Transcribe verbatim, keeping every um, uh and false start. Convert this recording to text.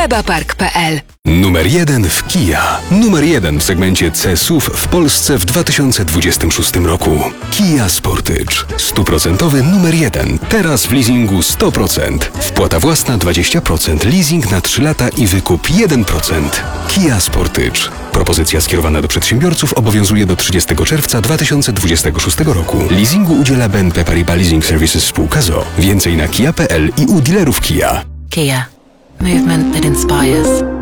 Hebapark kropka p l. Numer jeden w Kia. Numer jeden w segmencie C S U V w Polsce w dwa tysiące dwudziestym szóstym roku. Kia Sportage. Stuprocentowy numer jeden. Teraz w leasingu sto procent. Wpłata własna dwadzieścia procent. Leasing na trzy lata i wykup jeden procent. Kia Sportage. Propozycja skierowana do przedsiębiorców obowiązuje do trzydziestego czerwca dwa tysiące dwudziestego szóstego roku. Leasingu udziela B N P Paribas Leasing Services spółka z o o. Więcej na kia kropka p l i u dealerów Kia. Kia. Movement that inspires.